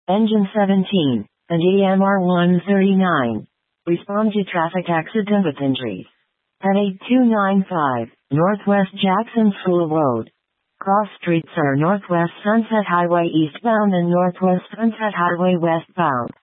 Engine 17, and EMR 139. Respond to traffic accident with injuries. At 8295, Northwest Jackson School Road. Cross streets are Northwest Sunset Highway eastbound and Northwest Sunset Highway westbound.